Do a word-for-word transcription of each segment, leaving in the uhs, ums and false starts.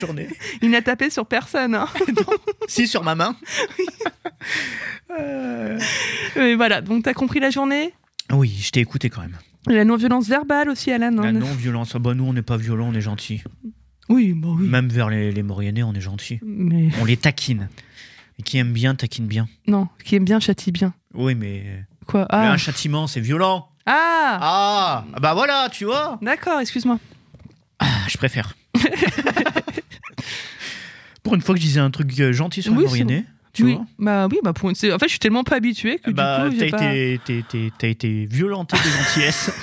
journée. Il n'a tapé sur personne. Hein. Si, sur ma main. euh... Mais voilà, donc t'as compris la journée ? Oui, je t'ai écouté quand même. Et la non-violence verbale aussi, Alan. La hein. non-violence. Ah bah nous, on n'est pas violents, on est gentils. Oui, bah oui. Même vers les, les Mauriennais, on est gentils. Mais... On les taquine. Et qui aime bien, taquine bien. Non, qui aime bien, châtie bien. Oui, mais... Quoi ? Mais Ah. un châtiment, c'est violent. Ah, Ah, bah voilà, tu vois. D'accord, excuse-moi. Ah, je préfère. Pour une fois que je disais un truc gentil sur Oui, les Mauriennais, tu oui. vois. Bah oui, bah pour une... c'est- en fait, je suis tellement pas habituée que Bah, du coup, t'as j'ai pas... été, t'es- t'es- t'as été violenté de gentillesse.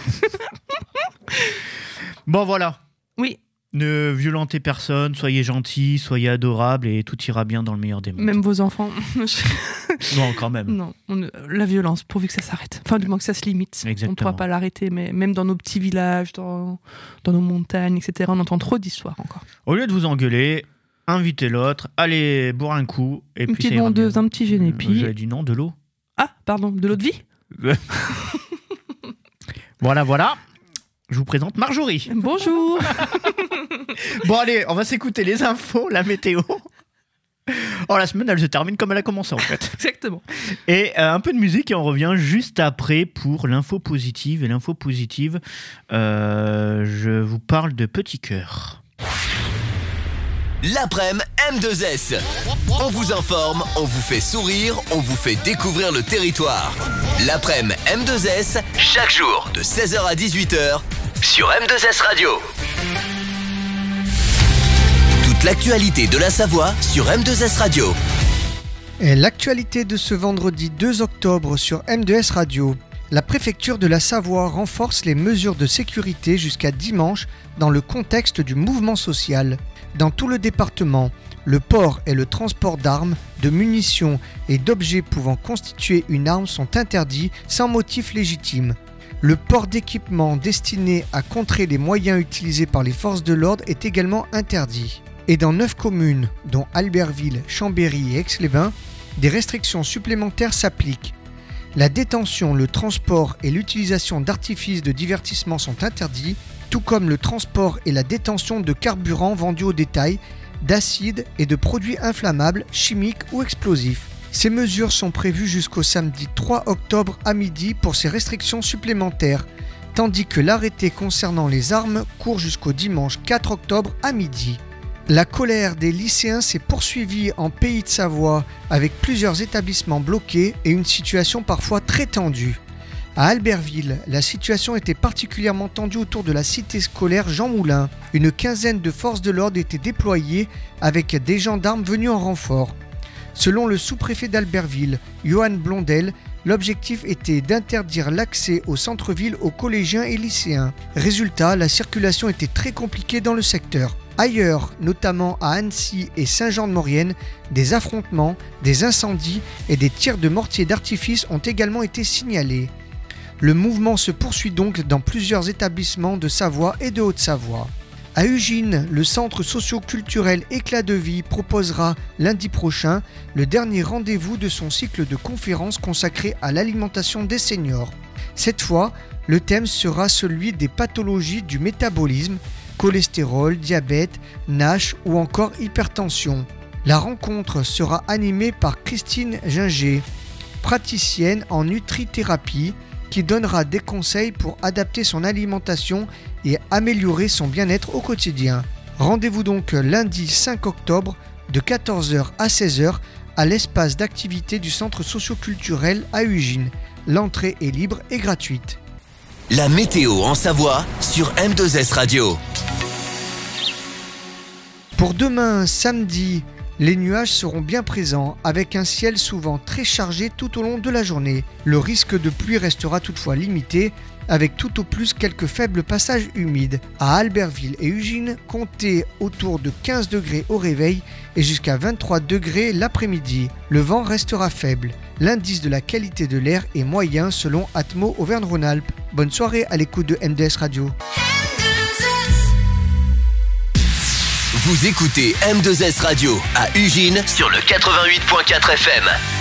Bon, voilà. Oui, Ne violentez personne, soyez gentils, soyez adorables et tout ira bien dans le meilleur des mondes. même vos enfants. Non, quand même. Non, on- la violence, pourvu que ça s'arrête. Enfin, du moins que ça se limite. Exactement. On ne pourra pas l'arrêter, mais même dans nos petits villages, dans, dans nos montagnes, et cetera, on entend trop d'histoires encore. Au lieu de vous engueuler, invitez l'autre, allez boire un coup et Une puis ça petite ira vendeuse, mieux. un petit génépi. J'avais dit non, de l'eau. Ah, pardon, de l'eau de vie. Voilà, voilà. Je vous présente Marjorie. Bonjour. Bon, allez, on va s'écouter les infos, la météo. Oh, la semaine, elle se termine comme elle a commencé, en fait. Exactement. Et euh, un peu de musique et on revient juste après pour l'info positive. Et l'info positive, euh, je vous parle de Petit Cœur. L'après-midi M deux S. On vous informe, on vous fait sourire, on vous fait découvrir le territoire. L'après-midi M deux S, chaque jour de seize heures à dix-huit heures sur M deux S Radio. Toute l'actualité de la Savoie sur M deux S Radio. Et l'actualité de ce vendredi deux octobre sur M deux S Radio. La préfecture de la Savoie renforce les mesures de sécurité jusqu'à dimanche dans le contexte du mouvement social. Dans tout le département, le port et le transport d'armes, de munitions et d'objets pouvant constituer une arme sont interdits sans motif légitime. Le port d'équipements destiné à contrer les moyens utilisés par les forces de l'ordre est également interdit. Et dans neuf communes, dont Albertville, Chambéry et Aix-les-Bains, des restrictions supplémentaires s'appliquent. La détention, le transport et l'utilisation d'artifices de divertissement sont interdits, tout comme le transport et la détention de carburant vendus au détail, d'acide et de produits inflammables, chimiques ou explosifs. Ces mesures sont prévues jusqu'au samedi trois octobre à midi pour ces restrictions supplémentaires, tandis que l'arrêté concernant les armes court jusqu'au dimanche quatre octobre à midi. La colère des lycéens s'est poursuivie en Pays de Savoie avec plusieurs établissements bloqués et une situation parfois très tendue. À Albertville, la situation était particulièrement tendue autour de la cité scolaire Jean Moulin. Une quinzaine de forces de l'ordre étaient déployées avec des gendarmes venus en renfort. Selon le sous-préfet d'Albertville, Johan Blondel, l'objectif était d'interdire l'accès au centre-ville aux collégiens et lycéens. Résultat, la circulation était très compliquée dans le secteur. Ailleurs, notamment à Annecy et Saint-Jean-de-Maurienne, des affrontements, des incendies et des tirs de mortiers d'artifice ont également été signalés. Le mouvement se poursuit donc dans plusieurs établissements de Savoie et de Haute-Savoie. À Ugine, le centre socio-culturel Éclat de Vie proposera lundi prochain le dernier rendez-vous de son cycle de conférences consacré à l'alimentation des seniors. Cette fois, le thème sera celui des pathologies du métabolisme, cholestérol, diabète, N A S H ou encore hypertension. La rencontre sera animée par Christine Ginger, praticienne en nutrithérapie, qui donnera des conseils pour adapter son alimentation et améliorer son bien-être au quotidien. Rendez-vous donc lundi cinq octobre de quatorze heures à seize heures à l'espace d'activité du centre socio-culturel à Ugine. L'entrée est libre et gratuite. La météo en Savoie sur M deux S Radio. Pour demain, samedi, les nuages seront bien présents avec un ciel souvent très chargé tout au long de la journée. Le risque de pluie restera toutefois limité avec tout au plus quelques faibles passages humides. À Albertville et Ugine, comptez autour de quinze degrés au réveil et jusqu'à vingt-trois degrés l'après-midi. Le vent restera faible. L'indice de la qualité de l'air est moyen selon Atmo Auvergne-Rhône-Alpes. Bonne soirée à l'écoute de M deux S Radio. Vous écoutez M deux S Radio à Ugine sur le quatre-vingt-huit point quatre F M.